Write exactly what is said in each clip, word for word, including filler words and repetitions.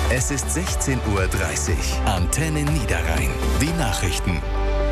Es ist sechzehn Uhr dreißig. Antenne Niederrhein. Die Nachrichten.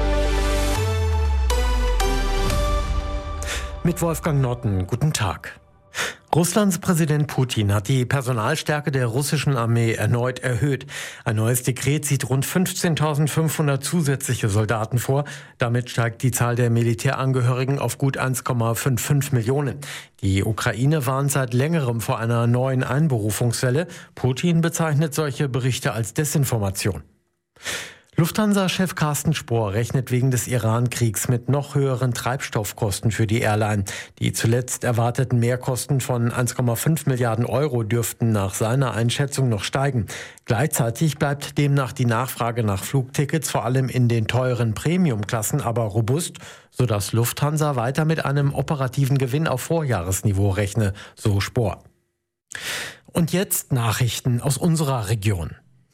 Mit Wolfgang Notten. Guten Tag. Russlands Präsident Putin hat die Personalstärke der russischen Armee erneut erhöht. Ein neues Dekret sieht rund fünfzehntausendfünfhundert zusätzliche Soldaten vor. Damit steigt die Zahl der Militärangehörigen auf gut eins Komma fünfundfünfzig Millionen. Die Ukraine warnt seit längerem vor einer neuen Einberufungswelle. Putin bezeichnet solche Berichte als Desinformation. Lufthansa-Chef Carsten Spohr rechnet wegen des Iran-Kriegs mit noch höheren Treibstoffkosten für die Airline. Die zuletzt erwarteten Mehrkosten von eins Komma fünf Milliarden Euro dürften nach seiner Einschätzung noch steigen. Gleichzeitig bleibt demnach die Nachfrage nach Flugtickets vor allem in den teuren Premium-Klassen aber robust, sodass Lufthansa weiter mit einem operativen Gewinn auf Vorjahresniveau rechne, so Spohr. Und jetzt Nachrichten aus unserer Region.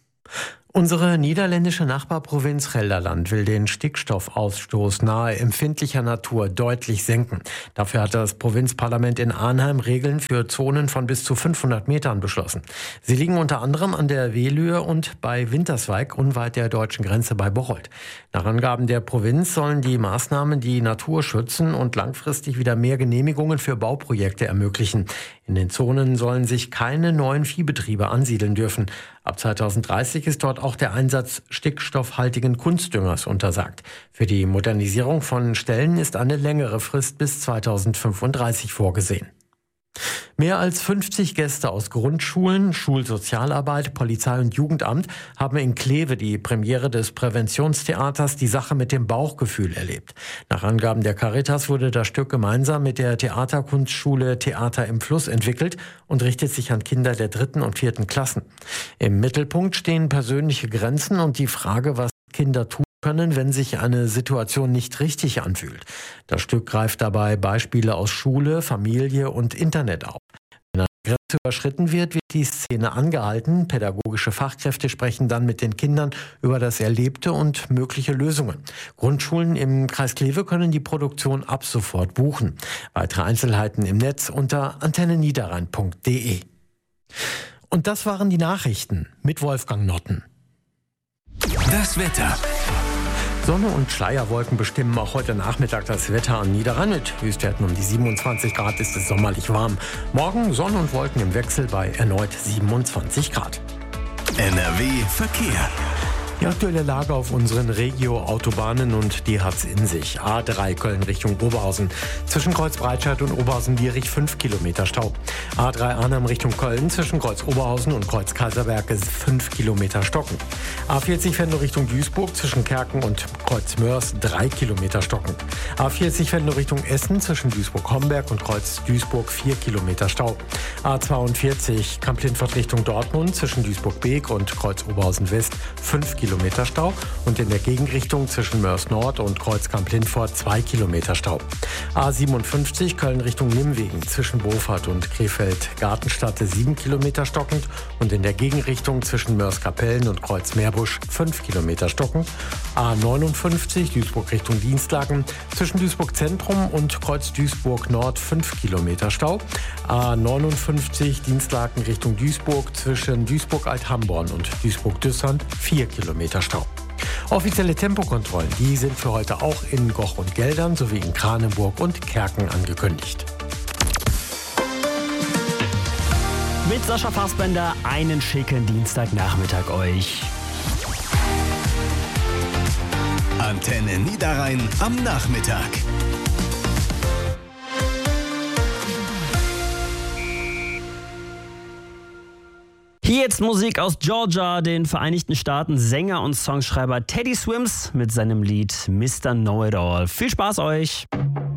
Unsere niederländische Nachbarprovinz Gelderland will den Stickstoffausstoß nahe empfindlicher Natur deutlich senken. Dafür hat das Provinzparlament in Arnhem Regeln für Zonen von bis zu fünfhundert Metern beschlossen. Sie liegen unter anderem an der Wehlühe und bei Winterswijk unweit der deutschen Grenze bei Bocholt. Nach Angaben der Provinz sollen die Maßnahmen die Natur schützen und langfristig wieder mehr Genehmigungen für Bauprojekte ermöglichen. In den Zonen sollen sich keine neuen Viehbetriebe ansiedeln dürfen. Ab zweitausenddreißig ist dort auch der Einsatz stickstoffhaltigen Kunstdüngers untersagt. Für die Modernisierung von Ställen ist eine längere Frist bis zweitausendfünfunddreißig vorgesehen. Mehr als fünfzig Gäste aus Grundschulen, Schulsozialarbeit, Polizei und Jugendamt haben in Kleve die Premiere des Präventionstheaters Die Sache mit dem Bauchgefühl erlebt. Nach Angaben der Caritas wurde das Stück gemeinsam mit der Theaterkunstschule Theater im Fluss entwickelt und richtet sich an Kinder der dritten und vierten Klassen. Im Mittelpunkt stehen persönliche Grenzen und die Frage, was Kinder tun können, wenn sich eine Situation nicht richtig anfühlt. Das Stück greift dabei Beispiele aus Schule, Familie und Internet auf. Wenn eine Grenze überschritten wird, wird die Szene angehalten. Pädagogische Fachkräfte sprechen dann mit den Kindern über das Erlebte und mögliche Lösungen. Grundschulen im Kreis Kleve können die Produktion ab sofort buchen. Weitere Einzelheiten im Netz unter antenne niederrhein punkt de. Und das waren die Nachrichten mit Wolfgang Notten. Das Wetter. Sonne und Schleierwolken bestimmen auch heute Nachmittag das Wetter an Niederrhein. Mit Höchstwerten um die siebenundzwanzig Grad ist es sommerlich warm. Morgen Sonne und Wolken im Wechsel bei erneut siebenundzwanzig Grad. N R W Verkehr. Die aktuelle Lage auf unseren Regio-Autobahnen und die hat's in sich. A drei Köln Richtung Oberhausen. Zwischen Kreuz Breitscheid und Oberhausen-Lierich fünf Kilometer Stau. A drei Arnhem Richtung Köln zwischen Kreuz Oberhausen und Kreuz Kaiserberg ist fünf Kilometer stocken. A vierzig Venlo Richtung Duisburg zwischen Kerken und Kreuz Mörs drei Kilometer stocken. A vierzig Venlo Richtung Essen zwischen Duisburg-Homberg und Kreuz Duisburg vier Kilometer Stau. A zweiundvierzig Kamp-Lintfort Richtung Dortmund zwischen Duisburg-Beek und Kreuz Oberhausen West fünf Kilometer Stau und in der Gegenrichtung zwischen Mörs Nord und Kreuz Kamp-Lintfort zwei Kilometer Stau. A siebenundfünfzig Köln Richtung Nimwegen zwischen Beaufort und Krefeld-Gartenstadt sieben Kilometer stockend und in der Gegenrichtung zwischen Mörs-Kapellen und Kreuz Meerbusch fünf Kilometer stockend. A neunundfünfzig Duisburg Richtung Dienstlaken zwischen Duisburg Zentrum und Kreuz Duisburg Nord fünf Kilometer Stau. A neunundfünfzig Dienstlaken Richtung Duisburg zwischen Duisburg Althamborn und Duisburg Düssand vier Kilometer Stau. Offizielle Tempokontrollen, die sind für heute auch in Goch und Geldern sowie in Kranenburg und Kerken angekündigt. Mit Sascha Fassbender einen schicken Dienstagnachmittag euch. Antenne Niederrhein am Nachmittag. Hier jetzt Musik aus Georgia, den Vereinigten Staaten. Sänger und Songschreiber Teddy Swims mit seinem Lied Mister Know-It-All. Viel Spaß euch!